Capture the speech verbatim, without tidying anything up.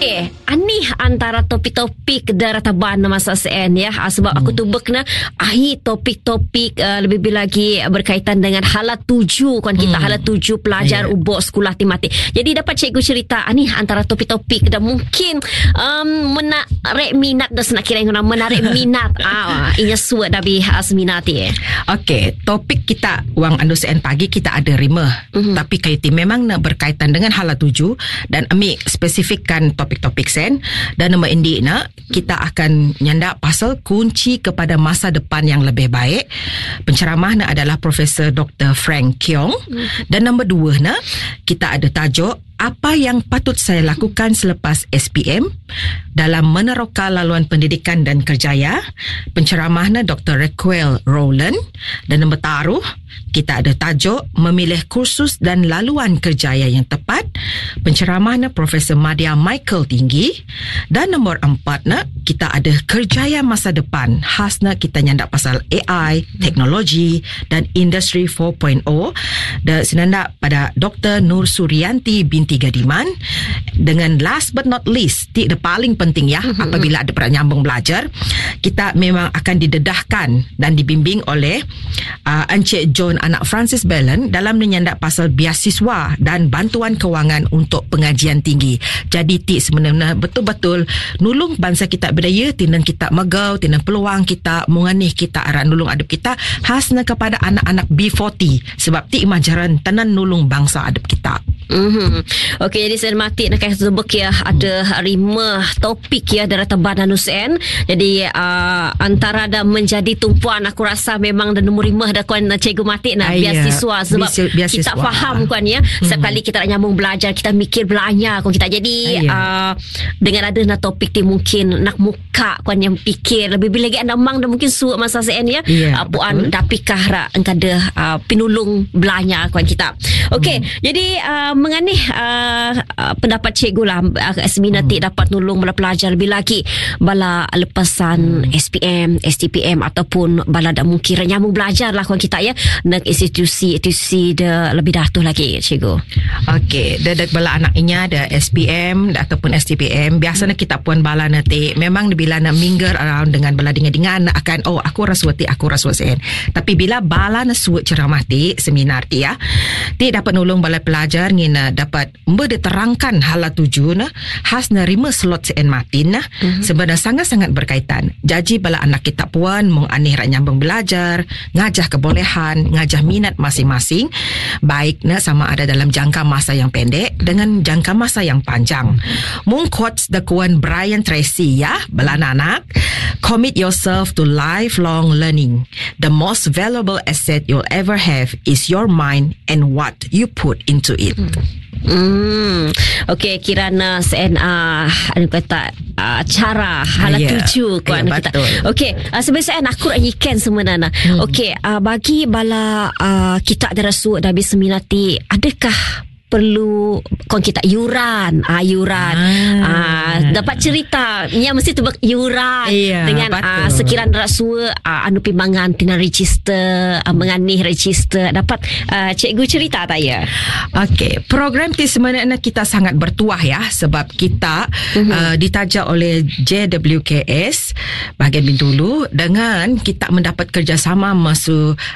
Okey, ani antara topik-topik darah taban masa sen ya. Sebab hmm. aku tu berkena ahi topik-topik uh, lebih-lebih lagi berkaitan dengan hala tuju kan kita hmm. hala tuju pelajar yeah. ubok sekolah timatik. Jadi dapat cikgu cerita ani antara topik-topik dan mungkin um, menarik minat dan nak kira yang menarik minat ah inya suat dabi asminati. Okey, topik kita wang anu sen pagi kita ada rima. Mm-hmm. Tapi kaiti memang nak berkaitan dengan hala tuju dan ambil spesifikkan topik-topik sen dan nama indi nak kita akan nyandak pasal kunci kepada masa depan yang lebih baik. Penceramah nak adalah Profesor Doktor Frank Keong. Mm-hmm. Dan nombor dua nak kita ada tajuk apa yang patut saya lakukan selepas S P M dalam meneroka laluan pendidikan dan kerjaya. Penceramahnya Doktor Raquel Rowland. Dan nombor taruh kita ada tajuk memilih kursus dan laluan kerjaya yang tepat. Penceramahnya Profesor Madia Michael Tinggi. Dan nombor empat nak kita ada kerjaya masa depan. Khasnya kita nyandak pasal A I, teknologi dan industri empat titik kosong. Dan senanda pada Doktor Nur Suryanti binti Gadiman. Dengan last but not least, tidak paling penting ya, mm-hmm. apabila ada pernah nyambung belajar, kita memang akan didedahkan dan dibimbing oleh uh, Encik John anak Francis Belen dalam menyandak pasal biasiswa dan bantuan kewangan untuk pengajian tinggi. Jadi ti sebenarnya betul-betul nulung bangsa kita berdaya, tinan kita megau, tinan peluang kita menganih kita arah nulung adab kita khasnya kepada anak-anak B empat puluh sebab ti imajaran tenan nulung bangsa adab kita. Mm-hmm. Okey, jadi saya mati nak kata sebab ya ada lima topik ya darah taban anusen. Jadi uh, antara dah menjadi tumpuan aku rasa memang dah nombor lima dah kuan cikgu mati nak biasiswa sebab biasiswa. Kita faham kan ya hmm. setiap kali kita nak nyambung belajar kita mikir belanya kan kita. Jadi uh, dengan ada nak topik ni mungkin nak muka kan yang fikir lebih-lebih lagi anda mang dah mungkin suat masa sen ya yeah, uh, puan dapikah ra engkada uh, pinulung belanya kan kita. Okey, hmm. jadi uh, menganih uh, uh, pendapat cikgu lah uh, seminati hmm. dapat nulung bala pelajar lebih lagi bala lepasan hmm. S P M, S T P M ataupun bala dak mungkin nyambung belajar lah kan kita ya nak institusi-institusi de lebih dahulu lagi cikgu. Okey, dedak bala anak inya ada S P M ataupun S T P M biasanya hmm. kita puan bala nanti memang bila nak mingger around dengan bala dengan akan oh aku rasuati aku rasuasen. Tapi bila bala nak suat ceramah ti seminar ti ya ti dapat nulung bala pelajar ngina dapat berterangkan hala tuju na khas nerima slot sen matin na mm-hmm. sebenarnya sangat-sangat berkaitan. Jadi bala anak kita puan mong anih rak nyambung belajar, ngajah kebolehan, ngajah minat masing-masing baik na sama ada dalam jangka masa yang pendek dengan jangka masa yang panjang. Mong quotes the kuan Brian Tracy ya bala anak, commit yourself to lifelong learning. The most valuable asset you'll ever have is your mind and what you put into it. Mm. Hmm. Okey, kirana sen ah uh, anu kata uh, cara hala yeah. tuju kan yeah, kita. Okey, uh, sebenarnya aku nak ikan sebenarnya. Hmm. Okey, uh, bagi bala uh, kita ada rasul dah habis seminati, adakah perlu kon kita yuran ah yuran ah. ah dapat cerita nya mesti tu yuran iya, dengan ah, sekiran rasul ah, anu pimbangan tina register ah, menganih register dapat ah, cikgu cerita tak ya. Okey, program ti sebenarnya kita sangat bertuah ya sebab kita uh-huh. uh, ditaja oleh J W K S bahagian Bintulu dengan kita mendapat kerjasama masuk